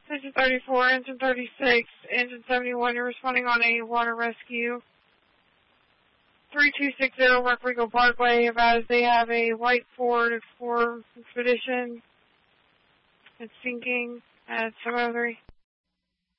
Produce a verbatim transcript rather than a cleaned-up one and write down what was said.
Engine thirty-four, engine thirty-six, engine seventy-one, you're responding on a water rescue. three two six zero Rock Regal Parkway, advised they have a white Ford Explorer Expedition. It's sinking at seven oh three.